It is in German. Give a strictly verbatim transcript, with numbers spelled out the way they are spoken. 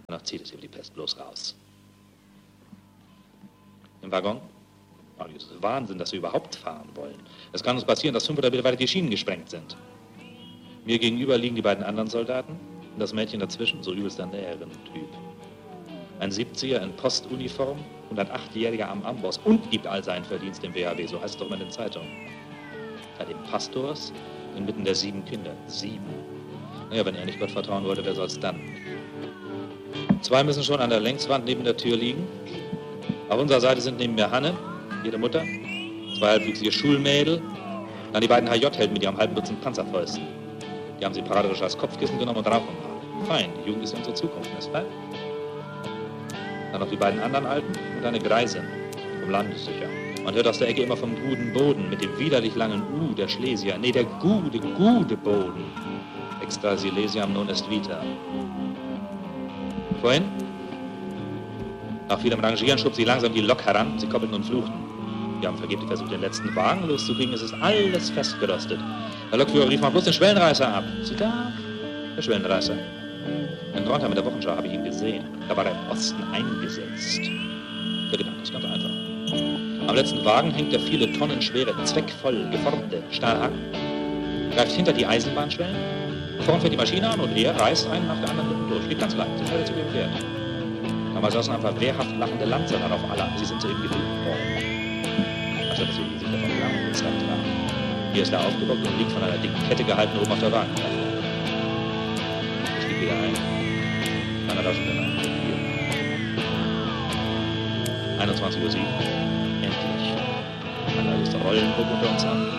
Danach zieht es über die Pest bloß raus. Im Waggon? Oh, das ist Wahnsinn, dass wir überhaupt fahren wollen. Es kann uns passieren, dass fünfhundert Meter weiter die Schienen gesprengt sind. Mir gegenüber liegen die beiden anderen Soldaten und das Mädchen dazwischen, so übelster Näherin-Typ. Ein siebziger in Postuniform, hundertachtjähriger am Amboss und gibt all seinen Verdienst im W H W, so heißt es doch immer in den Zeitungen. Bei den Pastors inmitten der sieben Kinder. Sieben. Naja, wenn er nicht Gott vertrauen wollte, wer soll's dann? Zwei müssen schon an der Längswand neben der Tür liegen. Auf unserer Seite sind neben mir Hanne, ihre Mutter, zwei halbwüchsige Schulmädel, dann die beiden H J-Helden mit ihrem halben Dutzend Panzerfäusten. Die haben sie paraderisch als Kopfkissen genommen und rauchen gemacht. Fein, die Jugend ist unsere Zukunft, nicht wahr? Dann noch die beiden anderen Alten und eine Greisin, vom Lande sicher. Man hört aus der Ecke immer vom guten Boden mit dem widerlich langen U der Schlesier. Nee, der gute, gute Boden. Extra Silesiam non est vita. Vorhin? Nach vielem Rangieren schob sie langsam die Lok heran, sie koppelten und fluchten. Wir haben vergeblich versucht, den letzten Wagen loszukriegen, es ist alles festgerostet. Der Lokführer rief mal bloß den Schwellenreißer ab. Sieh da, der Schwellenreißer. In Trondheim in der Wochenschau habe ich ihn gesehen. Da war er im Osten eingesetzt. Der Gedanke ist ganz einfach. Am letzten Wagen hängt der viele Tonnen schwere, zweckvoll geformte Stahlhaken, greift hinter die Eisenbahnschwellen, vorn fährt die Maschine an und er reißt einen nach der anderen Lippen durch. Geht ganz leicht, das hat er zu dem Pferd. Damals saßen einfach wehrhaft lachende Lanzer darauf alle. Sie sind zu ihm geliebt worden. Anstatt dass wir die Gesichter von Blanc gezeigt haben. Hier ist er aufgebockt und liegt von einer dicken Kette gehalten oben auf der Wagenplatte. Ich stieg wieder ein. Meiner Tasche dann hier. einundzwanzig Uhr sieben. Endlich. Ein neues Rollenbuch unter uns an.